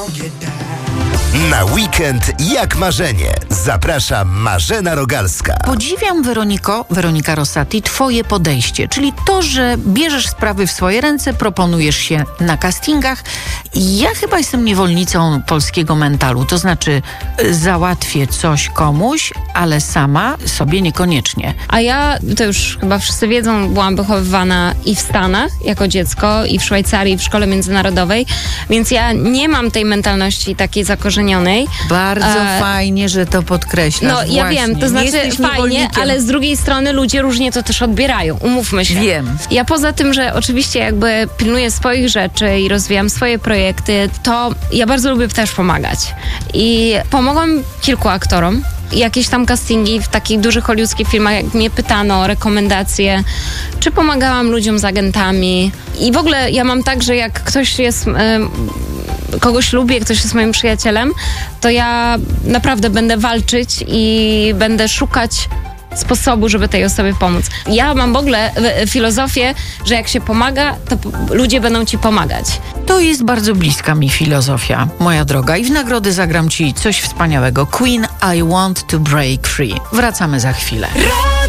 Na weekend jak marzenie. Zaprasza Marzena Rogalska. Podziwiam, Weronika Rosati, twoje podejście, czyli to, że bierzesz sprawy w swoje ręce, proponujesz się na castingach. Ja chyba jestem niewolnicą polskiego mentalu, to znaczy załatwię coś komuś, ale sama sobie niekoniecznie. A ja, to już chyba wszyscy wiedzą, byłam wychowywana i w Stanach jako dziecko, i w Szwajcarii, w szkole międzynarodowej, więc ja nie mam tej mentalności takiej zakorzenionej. Bardzo fajnie, że to podkreślasz. No ja wiem, to znaczy fajnie, ale z drugiej strony ludzie różnie to też odbierają, umówmy się. Wiem. Ja poza tym, że oczywiście jakby pilnuję swoich rzeczy i rozwijam swoje projekty, to ja bardzo lubię też pomagać. I pomogłam kilku aktorom. Jakieś tam castingi w takich dużych hollywoodzkich filmach, jak mnie pytano o rekomendacje, czy pomagałam ludziom z agentami. I w ogóle ja mam tak, że jak ktoś jest... kogoś lubię, ktoś jest moim przyjacielem, to ja naprawdę będę walczyć i będę szukać sposobu, żeby tej osobie pomóc. Ja mam w ogóle filozofię, że jak się pomaga, to ludzie będą ci pomagać. To jest bardzo bliska mi filozofia, moja droga. I w nagrodę zagram ci coś wspaniałego. Queen, I Want to Break Free. Wracamy za chwilę.